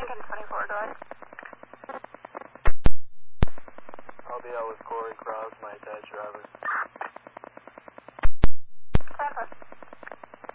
Lincoln 24, go ahead. I'll be out with Corey Krause, my attached driver.